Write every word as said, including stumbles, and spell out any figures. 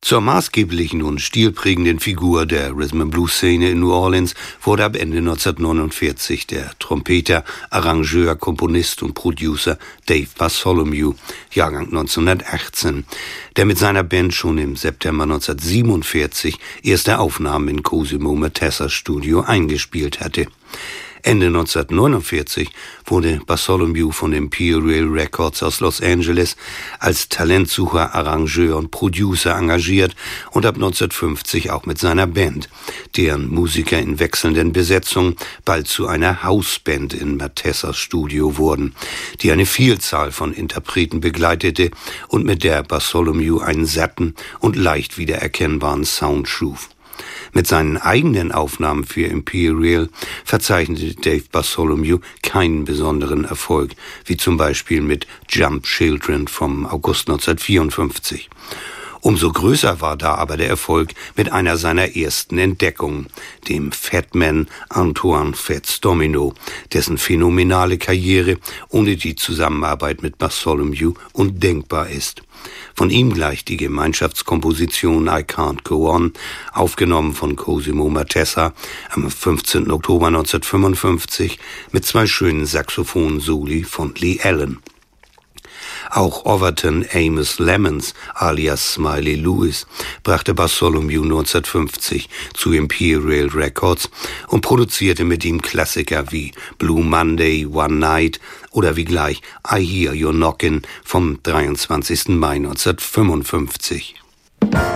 Zur maßgeblichen und stilprägenden Figur der Rhythm-and-Blues-Szene in New Orleans wurde ab Ende neunzehnhundertneunundvierzig der Trompeter, Arrangeur, Komponist und Producer Dave Bartholomew, Jahrgang neunzehnhundertachtzehn, der mit seiner Band schon im September neunzehnhundertsiebenundvierzig erste Aufnahmen in Cosimo Matessas Studio eingespielt hatte. Ende neunzehnhundertneunundvierzig wurde Bartholomew von Imperial Records aus Los Angeles als Talentsucher, Arrangeur und Producer engagiert und ab neunzehnhundertfünfzig auch mit seiner Band, deren Musiker in wechselnden Besetzungen bald zu einer Hausband in Matessas Studio wurden, die eine Vielzahl von Interpreten begleitete und mit der Bartholomew einen satten und leicht wiedererkennbaren Sound schuf. Mit seinen eigenen Aufnahmen für Imperial verzeichnete Dave Bartholomew keinen besonderen Erfolg, wie zum Beispiel mit Jump Children vom August neunzehnhundertvierundfünfzig. Umso größer war da aber der Erfolg mit einer seiner ersten Entdeckungen, dem Fatman Antoine Fats Domino, dessen phänomenale Karriere ohne die Zusammenarbeit mit Bartholomew undenkbar ist. Von ihm gleich die Gemeinschaftskomposition I Can't Go On, aufgenommen von Cosimo Matessa am fünfzehnten Oktober neunzehnhundertfünfundfünfzig mit zwei schönen Saxophon-Soli von Lee Allen. Auch Overton Amos Lemons alias Smiley Lewis brachte Bartholomew neunzehnhundertfünfzig zu Imperial Records und produzierte mit ihm Klassiker wie Blue Monday, One Night oder wie gleich I Hear You're Knockin' vom dreiundzwanzigsten Mai neunzehnhundertfünfundfünfzig.